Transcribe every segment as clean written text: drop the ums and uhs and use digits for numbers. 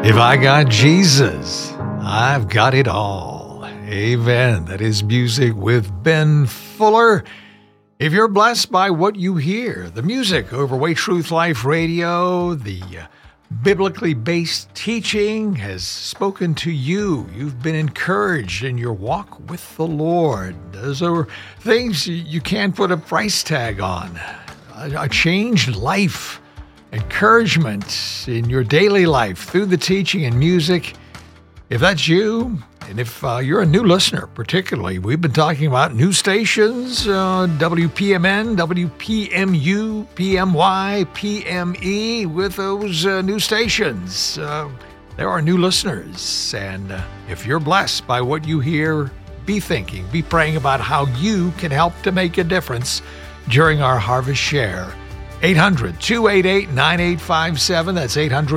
If I got Jesus, I've got it all. Amen. That is music with Ben Fuller. If you're blessed by what you hear, the music over Way Truth Life Radio, the biblically based teaching has spoken to you. You've been encouraged in your walk with the Lord. Those are things you can't put a price tag on. A changed life. Encouragement in your daily life through the teaching and music. If that's you, and if you're a new listener particularly, we've been talking about new stations, WPMN, WPMU, PMY, PME, with those new stations. There are new listeners, and if you're blessed by what you hear, be thinking, be praying about how you can help to make a difference during our Harvest Share. 800-288-9857. That's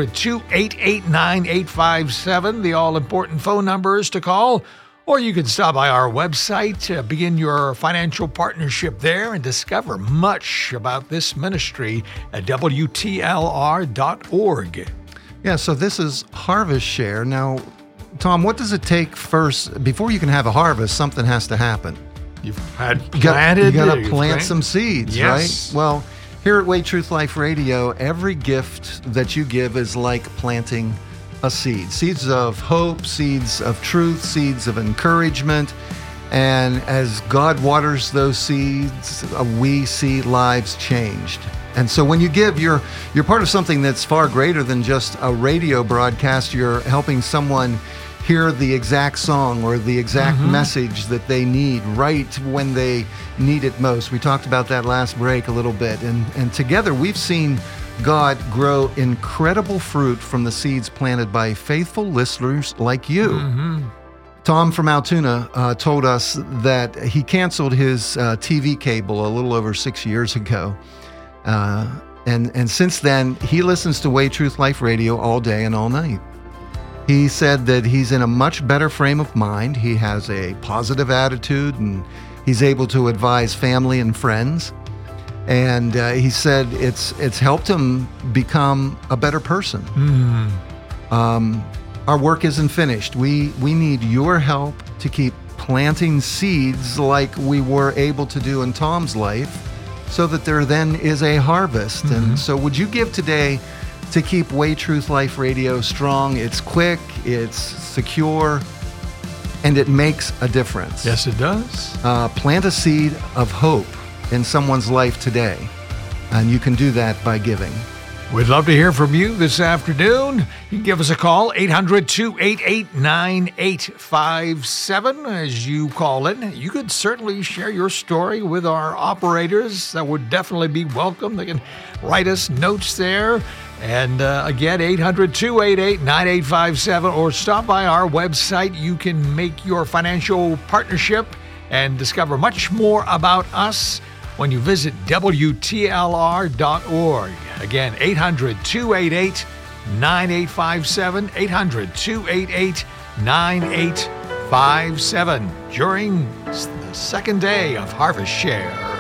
800-288-9857. The all-important phone numbers to call. Or you can stop by our website, begin your financial partnership there, and discover much about this ministry at WTLR.org. Yeah, so this is Harvest Share. Now, Tom, what does it take first? Before you can have a harvest, something has to happen. You've planted. You got to plant some seeds, yes. Right? Well, here at Way Truth Life Radio, every gift that you give is like planting a seed. Seeds of hope, seeds of truth, seeds of encouragement. And as God waters those seeds, we see lives changed. And so when you give, you're part of something that's far greater than just a radio broadcast. You're helping someone hear the exact song or the exact message that they need right when they need it most. We talked about that last break a little bit. And together we've seen God grow incredible fruit from the seeds planted by faithful listeners like you. Tom from Altoona told us that he canceled his TV cable a little over 6 years ago. And since then, he listens to Way Truth Life Radio all day and all night. He said that he's in a much better frame of mind. He has a positive attitude, and he's able to advise family and friends. And he said it's helped him become a better person. Our work isn't finished. We need your help to keep planting seeds like we were able to do in Tom's life, so that there then is a harvest. And so would you give today to keep Way Truth Life Radio strong? It's quick, it's secure, and it makes a difference. Yes, it does. Plant a seed of hope in someone's life today, and you can do that by giving. We'd love to hear from you this afternoon. You can give us a call, 800-288-9857. As you call in, you could certainly share your story with our operators. That would definitely be welcome. They can write us notes there. And again, 800-288-9857, or stop by our website. You can make your financial partnership and discover much more about us when you visit WTLR.org. Again, 800-288-9857, 800-288-9857, during the second day of Harvest Share.